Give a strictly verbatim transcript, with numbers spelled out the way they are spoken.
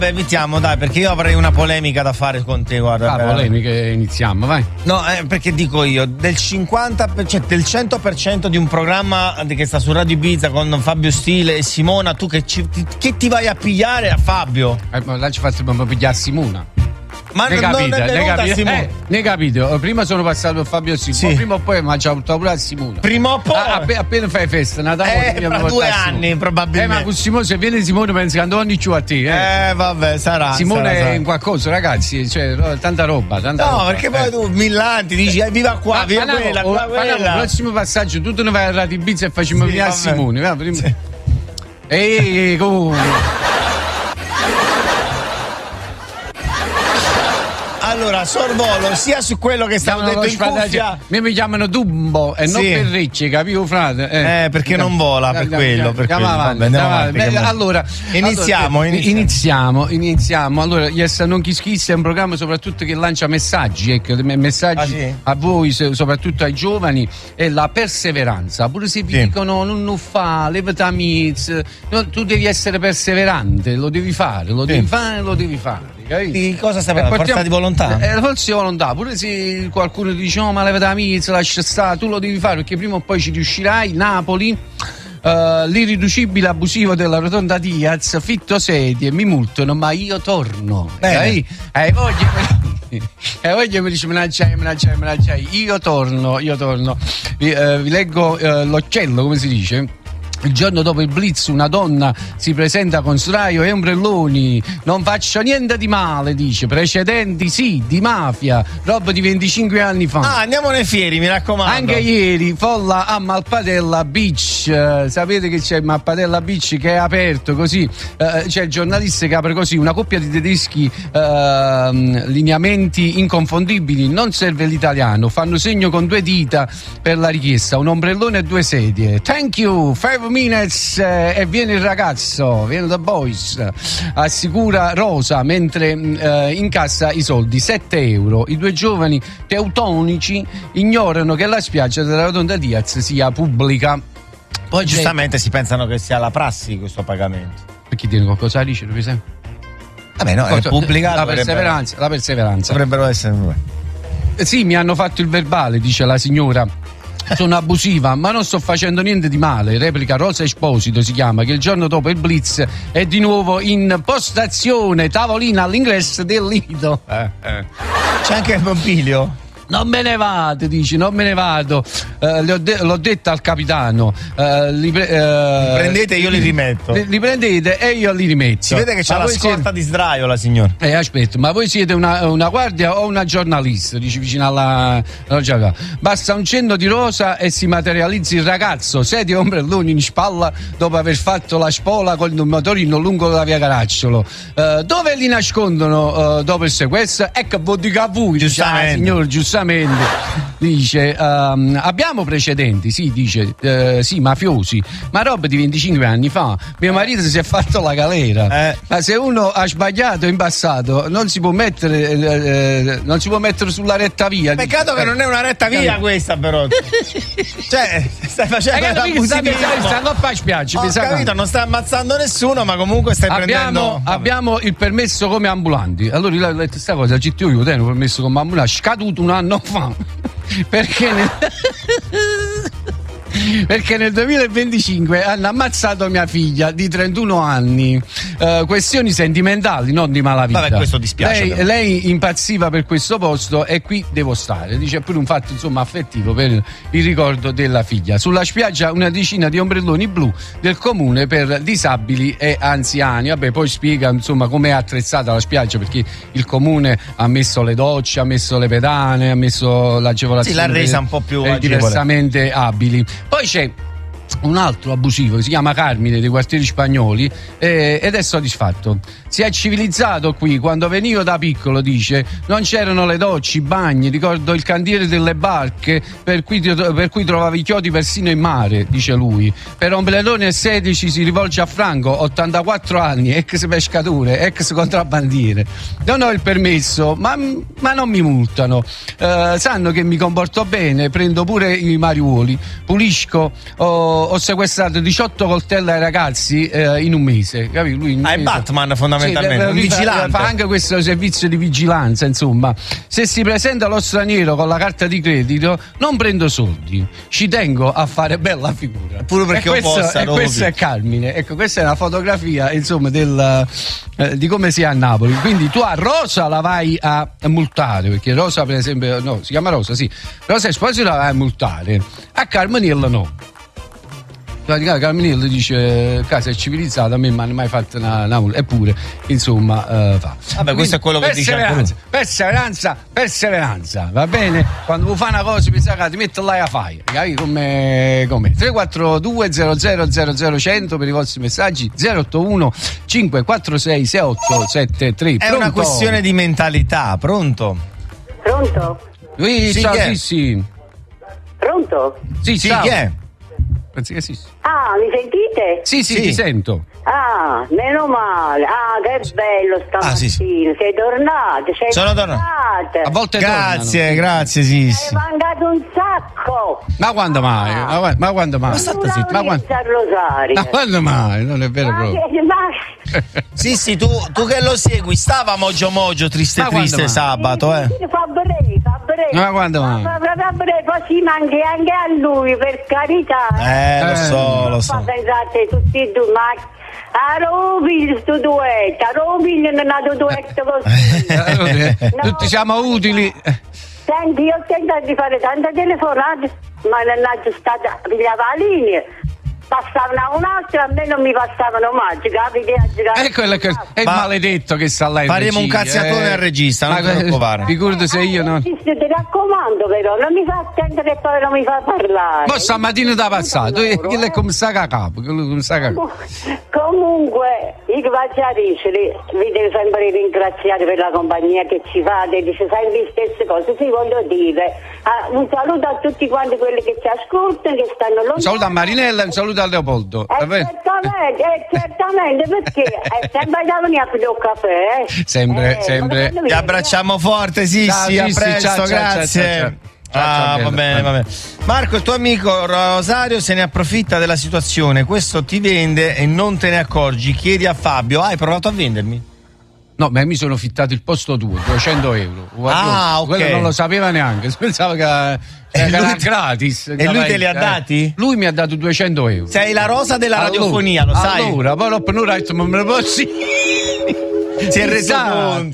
Beh, iniziamo, dai, perché io avrei una polemica da fare con te, guarda. Ah, per... polemica, iniziamo, vai. No, eh, perché dico io, del cinquanta per cento, cioè del cento per cento di un programma che sta su Radio Ibiza con Fabio Stile e Simona, tu che, ci, che ti vai a pigliare a Fabio? Eh, ma là ci facciamo pigliare Simona. Ma ne non, capite, non è ne capite, Simona. eh, ne capito. Prima sono passato per Fabio Simona, sì. Prima o poi mi ha già avuto pure a Simona. Prima o poi? Ah, appena, appena fai festa, Natale, eh, fra due anni probabilmente. Eh, ma con Simone, se viene Simone pensa che andò ogni più a te. Eh, eh vabbè, sarà. Simone sarà, è sarà. in qualcosa, ragazzi, cioè, tanta roba, tanta no, roba. perché poi eh. tu millanti dici, eh, viva qua, ma, viva ma quella, no, viva quella. Il prossimo passaggio, tu te ne vai a Radio Ibiza e facciamo sì, venire a Simone. Va, prima... sì. Ehi, come? Allora, sorvolo sia su quello che stavo detto in cuffia. Mi, mi chiamano Dumbo e sì. non per ricci, capivo, frate? Eh, eh perché non vola, per andiamo, quello, per andiamo quello. Avanti, Vabbè, andiamo avanti. avanti, Beh, allora, iniziamo, allora, iniziamo. iniziamo, iniziamo. Allora, Yes Non Chi Schissa è un programma soprattutto che lancia messaggi, ecco, messaggi ah, sì? a voi, soprattutto ai giovani, e la perseveranza. Pure se vi sì. dicono non lo fa, levati a miz, no, tu devi essere perseverante, lo devi fare, lo sì. devi fare, lo devi fare. Di cosa stai parlando? Forza di volontà? Eh, forza di volontà, pure se qualcuno ti dice no ma levate la mizza, lascia stare, tu lo devi fare perché prima o poi ci riuscirai. Napoli, uh, l'irriducibile abusivo della rotonda Diaz, fitto sedie, mi multano ma io torno. E eh, voglio e voglio mi dice menaggiai, menaggiai, menaggiai, io torno, io torno. Vi, uh, vi leggo uh, l'occhiello, come si dice? Il giorno dopo il blitz una donna si presenta con sdraio e ombrelloni. Non faccio niente di male, dice. Precedenti sì, di mafia. Roba di venticinque anni fa. Ah, andiamo nei fieri, mi raccomando. Anche ieri, folla a Malpatella Beach. Uh, sapete che c'è Malpatella Beach che è aperto così. Uh, c'è il giornalista che apre così. Una coppia di tedeschi uh, lineamenti inconfondibili. Non serve l'italiano. Fanno segno con due dita per la richiesta. Un ombrellone e due sedie. Thank you. Five minutes eh, e viene il ragazzo, viene The Boys, assicura Rosa mentre eh, incassa i soldi, sette euro. I due giovani teutonici ignorano che la spiaggia della rotonda Diaz sia pubblica. Poi giustamente c'è... si pensano che sia la prassi questo pagamento. Perché tiene qualcosa a ricevere, per esempio? Vabbè, no, è pubblica. La perseveranza, la perseveranza. Dovrebbero essere due. Eh, sì, mi hanno fatto il verbale, dice la signora. Sono abusiva, ma non sto facendo niente di male. Replica Rosa Esposito, si chiama, che il giorno dopo il blitz è di nuovo in postazione, tavolina all'ingresso del Lido. Eh, eh. C'è anche il mobilio. Non me ne vado, dici, non me ne vado. Uh, l'ho, de- l'ho detto al capitano. Uh, li, pre- uh, li prendete e io li rimetto. Li, li prendete e io li rimetto. Si vede che c'ha ma la scorta siete... di sdraio la signora. Eh, aspetta, ma voi siete una, una guardia o una giornalista? Dici vicino alla. alla Basta un cenno di Rosa e si materializza il ragazzo, sedie e ombrelloni in spalla dopo aver fatto la spola con il motorino lungo la via Caracciolo. Uh, dove li nascondono uh, dopo il sequestro? Ecco, bottega a voi, giustamente. Dice, ah, signor, giustamente. Dice um, abbiamo precedenti, sì, dice uh, sì, mafiosi, ma roba di venticinque anni fa. Mio marito si è fatto la galera, eh. ma se uno ha sbagliato in passato non si può mettere eh, non si può mettere sulla retta via. Peccato che eh. non è una retta via questa, però cioè stai facendo eh, stanno a spiaggia. Ho capito, non stai ammazzando nessuno, ma comunque stai abbiamo, prendendo abbiamo il permesso come ambulanti. Allora io ho letto questa cosa, G T O io tengo permesso come ambulanti, scaduto un anno fa perché nel... perché nel duemilaventicinque hanno ammazzato mia figlia di trentuno anni. Uh, questioni sentimentali, non di malavita. Vabbè, questo dispiace. Lei, lei impazziva per questo posto e qui devo stare. Dice pure un fatto insomma affettivo per il ricordo della figlia. Sulla spiaggia una decina di ombrelloni blu del comune per disabili e anziani. Vabbè, poi spiega insomma com'è attrezzata la spiaggia, perché il comune ha messo le docce, ha messo le pedane, ha messo l'agevolazione. Sì, l'ha resa un po' più eh, diversamente abili. Poi c'è un altro abusivo che si chiama Carmine dei quartieri spagnoli eh, ed è soddisfatto. Si è civilizzato qui. Quando venivo da piccolo, dice, non c'erano le docce, i bagni, ricordo il cantiere delle barche per cui, per cui trovavi i chiodi persino in mare, dice lui. Per ombrelloni e sedici si rivolge a Franco, ottantaquattro anni, ex pescatore, ex contrabbandiere. Non ho il permesso, ma, ma non mi multano. Eh, sanno che mi comporto bene, prendo pure i mariuoli, pulisco oh, ho sequestrato diciotto coltelli ai ragazzi eh, in un mese, capito? Lui in Ah, è mese- Batman fondamentalmente, Sì, un lui fa- vigilante. Fa anche questo servizio di vigilanza, insomma. Se si presenta lo straniero con la carta di credito, non prendo soldi, ci tengo a fare bella figura. Pure perché e ho questo, posta, e dopo questo più. è Carmine. Ecco, questa è una fotografia, insomma, del, eh, di come si è a Napoli. Quindi tu a Rosa la vai a multare, perché Rosa, per esempio, no, si chiama Rosa, sì. Rosa Esposito la vai a multare. A Carminella no. Carminello dice casa è civilizzata, a me mi hanno mai fatto una, una multa, eppure insomma eh, fa. Vabbè, questo è quello che dice anche lui. Perseveranza, perseveranza, va bene? Quando vuoi fare una cosa pensa che ti metti là e la fai, capi come come tre quattro due zero zero zero zero cento per i vostri messaggi, zero otto uno cinque quattro sei sei otto sette tre. È una questione di mentalità, pronto? Pronto? Sì, Sì, ciao, chi è? sì, sì. Pronto? Sì, Sì, ciao. chi è? Pensi che sì. Ah, mi sentite? Sì, sì, Sì. ti sento. Ah, meno male. Ah, che bello stamattina. Ah, sì, sì. Sei tornato, sei Sono tornato. A volte Grazie, tornano. grazie, sì, Hai sì. mancato un sacco. Ma quando mai? Ma, qua- ma quando mai? Ma sta Tu zitto, ma quando- Laurenza a Rosario. Ma quando mai? Non è vero Ma proprio. che- ma- Sì, sì, tu, tu che lo segui, stava Mogio Mogio, triste Ma quando triste mai? sabato, eh. Fa breve, fa breve. Ma quando mai? Fa fa- fa breve, poi si manchi anche a lui, per carità. Eh, lo Eh. so, lo Ma so. pensate tutti e due, ma a Robin sto duetto, a Robin non ha dato duetto così. Allora, No, tutti siamo utili. Senti, io ho tentato di fare tante telefonate, ma non è stata pigliava la linea. Passavano un'altra, a me non mi passavano mai, capite? A giocare. È quello che è il Ma- maledetto che sta là in Faremo un regia, cazziatone eh. al regista, non Ma ti preoccupare. Figurati se io non. Ti raccomando però, non mi fa attendere e poi non mi fa parlare. Ma stamattina da passato, Io eh, lavoro, quello è eh. come sta a capo, quello come sta a capo. Comunque, io faccio a Ricci, vi devo sempre ringraziare per la compagnia che ci fate, dice sempre le stesse cose, sì, voglio dire. Ah, un saluto a tutti quanti quelli che ci ascoltano, che stanno lontano. Un saluto a Marinella e un saluto a Leopoldo. Eh, va bene? certamente, eh, certamente, perché è sempre da venire a prendere un caffè, eh. Sempre, Eh, sempre. ma quando Ti viene? abbracciamo forte, sì, Ciao, sì, a sì, sì, presto, ciao, ciao, grazie. ciao, ciao, ciao. Ah, Ciao, va bello, bene, bello. va bene. Marco, il tuo amico Rosario se ne approfitta della situazione, questo ti vende e non te ne accorgi, chiedi a Fabio, hai provato a vendermi? No, ma mi sono fittato il posto tuo, duecento euro. Guarda, Ah, ok. Quello non lo sapeva neanche, pensava che, E che lui era te- gratis. e lui te li ha Eh, dati? Lui mi ha dato duecento euro. Sei la rosa della Allora- radiofonia, lo sai? Allora, poi dopo un'ora ho detto, ma me lo posso... Si è reso Esatto. conto.